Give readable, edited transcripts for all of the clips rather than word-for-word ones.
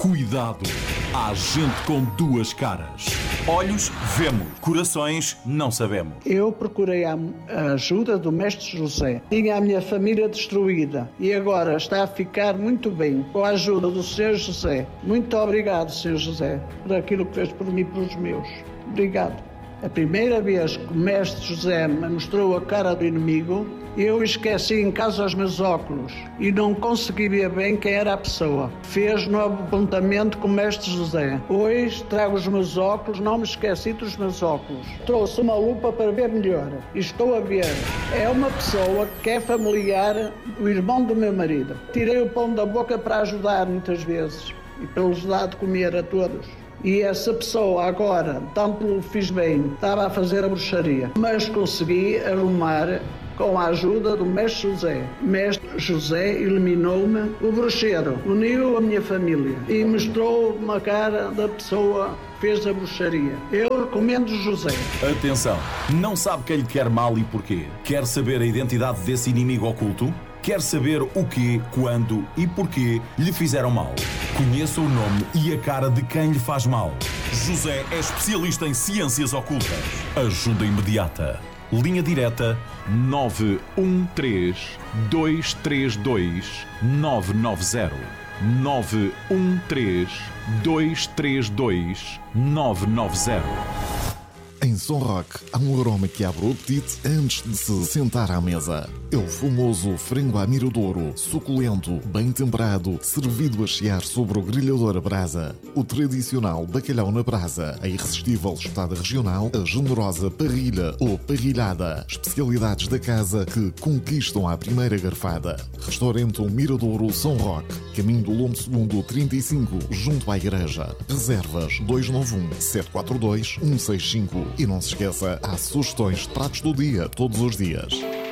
Cuidado, há gente com duas caras. Olhos, vemos. Corações, não sabemos. Eu procurei a ajuda do Mestre José. Tinha a minha família destruída e agora está a ficar muito bem com a ajuda do Senhor José. Muito obrigado, Senhor José, por aquilo que fez por mim e pelos meus. Obrigado. A primeira vez que o Mestre José me mostrou a cara do inimigo, eu esqueci em casa os meus óculos e não consegui ver bem quem era a pessoa. Fez no apontamento com o Mestre José. Hoje trago os meus óculos, não me esqueci dos meus óculos. Trouxe uma lupa para ver melhor e estou a ver. É uma pessoa que é familiar do irmão do meu marido. Tirei o pão da boca para ajudar muitas vezes e para lhes dar de comer a todos. E essa pessoa agora, tanto fiz bem, estava a fazer a bruxaria, mas consegui arrumar com a ajuda do Mestre José. Mestre José eliminou-me o bruxeiro, uniu a minha família e mostrou uma cara da pessoa que fez a bruxaria. Eu recomendo José. Atenção, não sabe quem lhe quer mal e porquê? Quer saber a identidade desse inimigo oculto? Quer saber o quê, quando e porquê lhe fizeram mal? Conheça o nome e a cara de quem lhe faz mal. José é especialista em ciências ocultas. Ajuda imediata. Linha direta 913 232 990. 913 232 990. Em Som Rock, há um aroma que abre o apetite antes de se sentar à mesa. É o famoso frango à miradouro, suculento, bem temperado, servido a chiar sobre o grelhador a brasa. O tradicional bacalhau na brasa, a irresistível espetada regional, a generosa parrilha ou parrilhada. Especialidades da casa que conquistam à primeira garfada. Restaurante Miradouro Som Rock, caminho do Lombo Segundo 35, junto à igreja. Reservas 291 742 165. E não se esqueça, há sugestões de pratos do dia, todos os dias.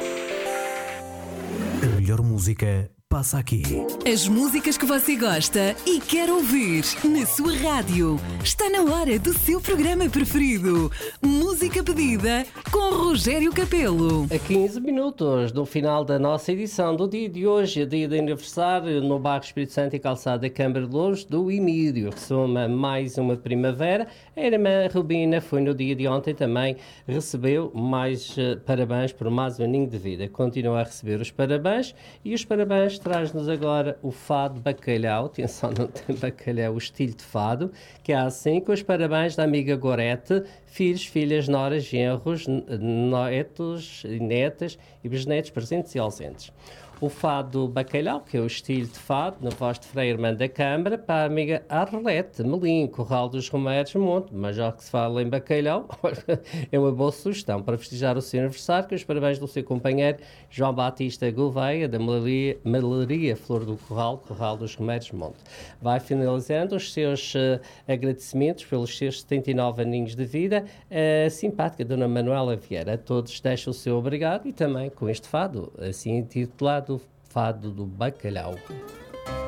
A melhor música passa aqui. As músicas que você gosta e quer ouvir na sua rádio. Está na hora do seu programa preferido. Música pedida com Rogério Capelo. A 15 minutos do final da nossa edição do dia de hoje, dia de aniversário no bairro Espírito Santo e Calçada Câmara de Louros do Emílio. Ressoma mais uma primavera. A irmã Rubina foi no dia de ontem também, recebeu mais parabéns por mais um aninho de vida. Continua a receber os parabéns e os parabéns traz-nos agora o fado bacalhau. Atenção, não tem bacalhau, o estilo de fado, que é assim, com os parabéns da amiga Gorete, filhos, filhas, noras, genros, netos, netas e bisnetos presentes e ausentes. O fado bacalhau, que é o estilo de fado, na voz de Frei Irmã da Câmara, para a amiga Arlete Melim, Corral dos Romeiros Monte, mas já que se fala em bacalhau, é uma boa sugestão para festejar o seu aniversário, com os parabéns do seu companheiro João Batista Gouveia, da Malaria Flor do Corral, Corral dos Romeiros Monte. Vai finalizando os seus agradecimentos pelos seus 79 aninhos de vida, a simpática Dona Manuela Vieira. A todos deixa o seu obrigado e também com este fado, assim intitulado Fado do Bacalhau.